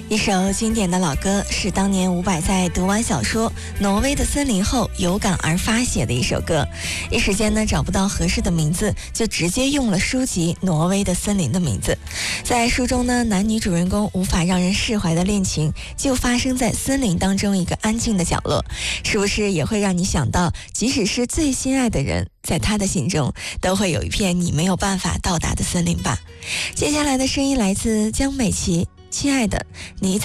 一首经典的老歌，是当年伍佰在读完小说《挪威的森林》后有感而发写的一首歌。一时间呢找不到合适的名字，就直接用了书籍《挪威的森林》的名字。在书中呢，男女主人公无法让人释怀的恋情，就发生在森林当中一个安静的角落。是不是也会让你想到，即使是最心爱的人，在他的心中都会有一片你没有办法到达的森林吧？接下来的声音来自江美琪，亲爱的，你